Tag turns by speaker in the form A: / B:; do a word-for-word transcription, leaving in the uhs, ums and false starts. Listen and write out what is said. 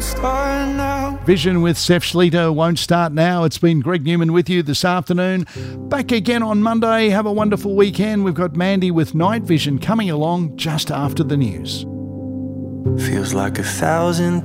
A: start now.
B: Vision with Seth Schleter won't start now. It's been Greg Newman with you this afternoon. Back again on Monday. Have a wonderful weekend. We've got Mandy with Night Vision coming along just after the news.
A: Feels like a thousand